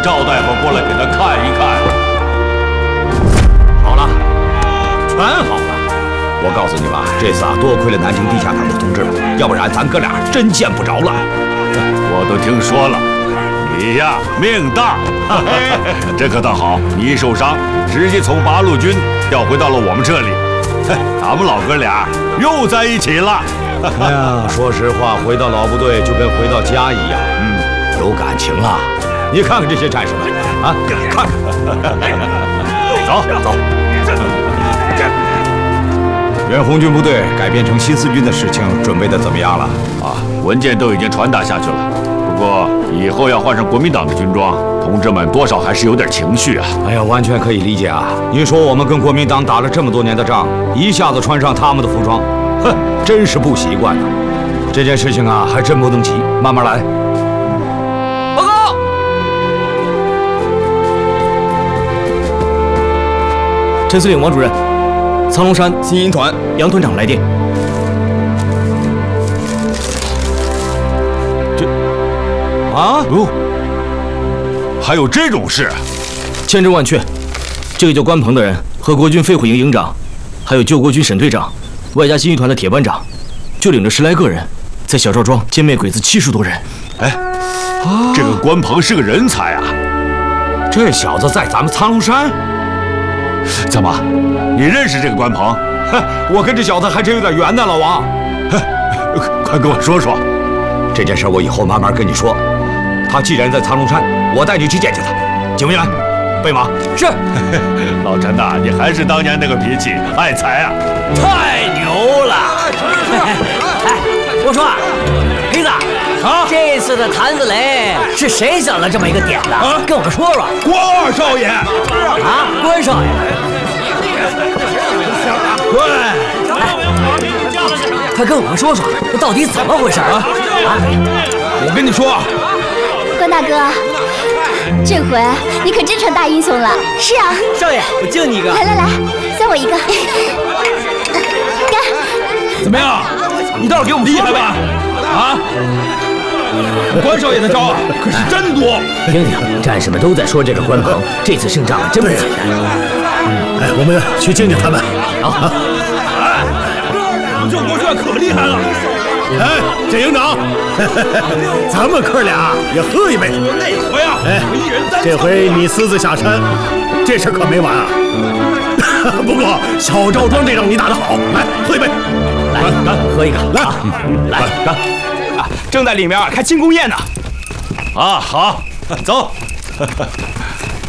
赵大夫过来给他看一看。 好了，全好了。我告诉你吧，这次啊，多亏了南京地下党的同志们，要不然咱哥俩真见不着了。 我都听说了，你呀命大，这可倒好，你一受伤，直接从八路军调回到了我们这里，咱们老哥俩又在一起了。 哎呀，说实话，回到老部队就跟回到家一样，有感情了。你看看这些战士们啊，看看，走走。原红军部队改编成新四军的事情准备的怎么样了？ 啊，文件都已经传达下去了。不过以后要换上国民党的军装，同志们多少还是有点情绪啊。 哎呀，完全可以理解啊！您说我们跟国民党打了这么多年的仗，一下子穿上他们的服装，哼，真是不习惯呐。这件事情啊，还真不能急，慢慢来。 报告！陈司令王主任，苍龙山新营团杨团长来电。 啊？哦，还有这种事？ 千真万确，这个叫关鹏的人和国军飞虎营营长，还有救国军沈队长，外加新一团的铁班长，就领着10来个人，在小赵庄歼灭鬼子70多人。 哎，这个关鹏是个人才啊！ 这小子在咱们苍龙山， 怎么，你认识这个关鹏？ 我跟这小子还真有点缘呢，老王。 快跟我说说。 这件事我以后慢慢跟你说。他既然在苍龙山，我带你去见见他。警卫员，备马。 是。 老陈呐，你还是当年那个脾气，爱财啊！ 太牛了！哎，我说啊，黑子啊，这次的坛子雷是谁想了这么一个点子？跟我们说说。 关二少爷。 啊，关少爷。对。快跟我们说说，这到底怎么回事啊？ 我跟你说。 关大哥，这回你可真成大英雄了。是啊， 少爷，我敬你一个。 来来来，算我一个。干！ 怎么样？你倒是给我们厉害吧？啊！关少爷的招啊，可是真多。 听听，战士们都在说这个关鹏这次胜仗真不简单。 哎，我们去见见他们。 好。 哎，救国军可厉害了。 哎，这营长，咱们哥俩也喝一杯。 那回啊， 哎，这回你私自下山，这事可没完啊。不过小赵庄这仗你打得好，来喝一杯。 来，喝一个。来，来， 干！啊，正在里面开庆功宴呢。 啊，好，走。